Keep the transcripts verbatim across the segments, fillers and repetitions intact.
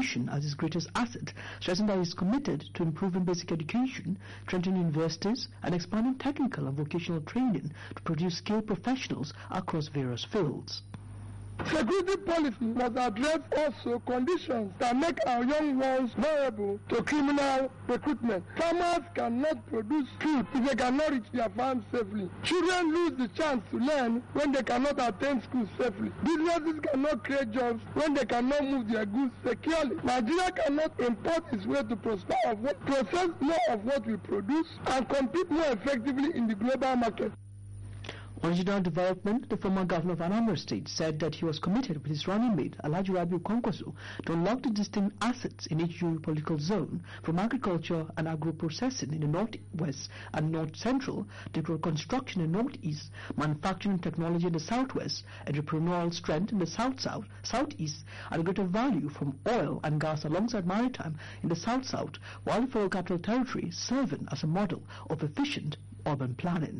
education as his greatest asset, stressing that he is committed to improving basic education, strengthening universities, and expanding technical and vocational training to produce skilled professionals across various fields. Security policy must address also conditions that make our young ones vulnerable to criminal recruitment. Farmers cannot produce food if they cannot reach their farms safely. Children lose the chance to learn when they cannot attend school safely. Businesses cannot create jobs when they cannot move their goods securely. Nigeria cannot import its way to prosper, process more of what we produce, and compete more effectively in the global market. On regional development, the former governor of Anambra State said that he was committed with his running mate, Alhaji Rabiu Kwankwaso, to unlock the distinct assets in each geopolitical zone, from agriculture and agro-processing in the northwest and north-central, to construction in the northeast, manufacturing and technology in the southwest, entrepreneurial strength in the south-south, southeast, and greater value from oil and gas alongside maritime in the south-south, while the Federal Capital Territory serving as a model of efficient urban planning.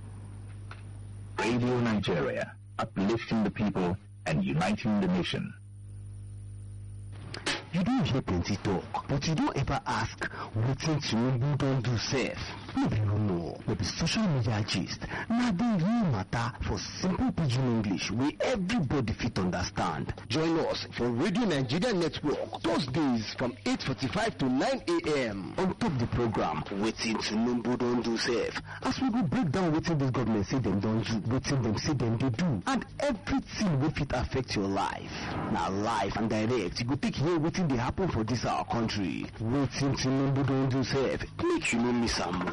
Radio Nigeria, uplifting the people and uniting the nation. You don't hear plenty talk, but you don't ever ask what Tinubu don't do safe. Maybe you know, maybe social media gist. Now the real matter for simple pidgin English where everybody fit understand. Join us for Radio Nigeria Network Thursdays from eight forty-five to nine a m On top the program, Wetin Tinubu don't do safe. As we go break down wetin this government say them don't do, wetin them say them they do, and everything will fit affect your life. Now live and direct, you go take here wetin they happen for this our country. Wetin Tinubu don't do safe. Make you no miss am.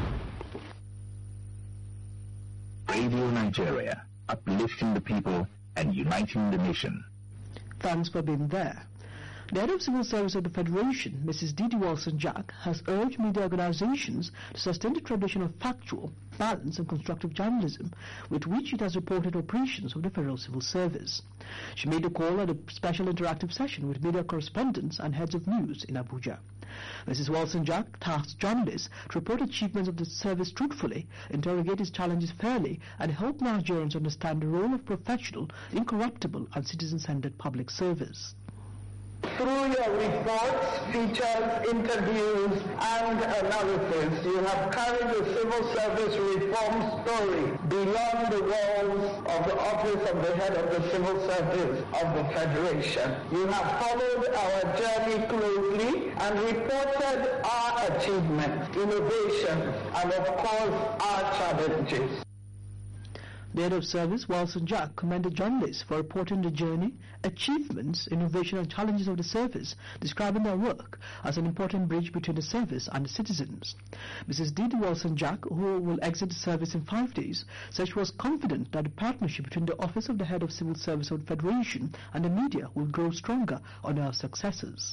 Radio Nigeria, uplifting the people and uniting the nation. Thanks for being there. The head of Civil Service of the Federation, Missus Didi Walson-Jack, has urged media organizations to sustain the tradition of factual, balanced and constructive journalism with which it has reported operations of the Federal Civil Service. She made the call at a special interactive session with media correspondents and heads of news in Abuja. Missus Walson-Jack tasked journalists to report achievements of the service truthfully, interrogate its challenges fairly, and help Nigerians understand the role of professional, incorruptible and citizen-centered public service. Through your reports, features, interviews, and analysis, you have carried the civil service reform story beyond the walls of the office of the head of the civil service of the Federation. You have followed our journey closely and reported our achievements, innovations, and of course, our challenges. The head of service, Walson-Jack, commended journalists for reporting the journey, achievements, innovation and challenges of the service, describing their work as an important bridge between the service and the citizens. Missus Didi Walson-Jack, who will exit the service in five days, said she was confident that the partnership between the Office of the Head of Civil Service of the Federation and the media will grow stronger under her successors.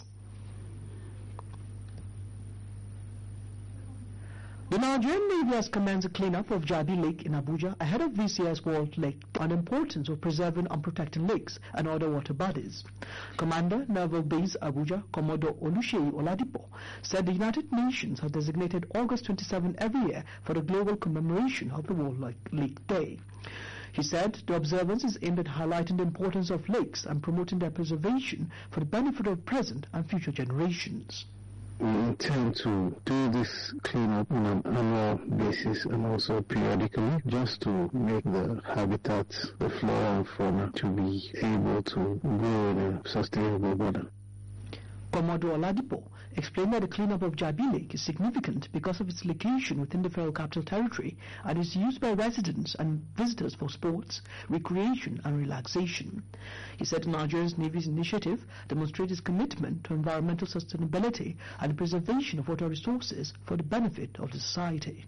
The Nigerian Navy has commenced a cleanup of Jabi Lake in Abuja ahead of this year's World Lake on the importance of preserving and protecting lakes and other water bodies. Commander, Naval Base Abuja, Commodore Oluseyi Oladipo, said the United Nations has designated August twenty-seventh every year for the global commemoration of the World Lake Day. He said the observance is aimed at highlighting the importance of lakes and promoting their preservation for the benefit of present and future generations. We intend to do this cleanup on an annual basis and also periodically, just to make the habitats, the flora and fauna, to be able to grow in a sustainable manner. Commodore Oladipo explained that the cleanup of Jabi Lake is significant because of its location within the Federal Capital Territory and is used by residents and visitors for sports, recreation and relaxation. He said Nigeria's Navy's initiative demonstrates its commitment to environmental sustainability and the preservation of water resources for the benefit of the society.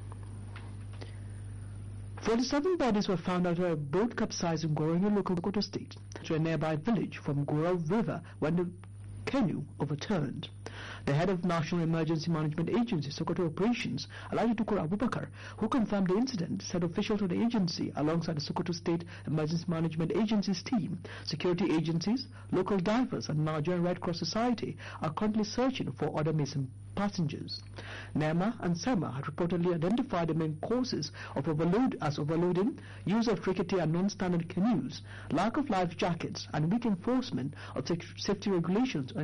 forty-seven bodies were found after a boat capsized in Goronyo local Sokoto state to a nearby village from Gora River when the canoe overturned. The head of National Emergency Management Agency, Sokoto Operations, Alhaji Tukur Abubakar, who confirmed the incident, said officials of the agency, alongside the Sokoto State Emergency Management Agency's team, security agencies, local divers, and Nigerian Red Cross Society are currently searching for other missing passengers. NEMA and SEMA had reportedly identified the main causes of overload as overloading, use of rickety and non-standard canoes, lack of life jackets, and weak enforcement of safety regulations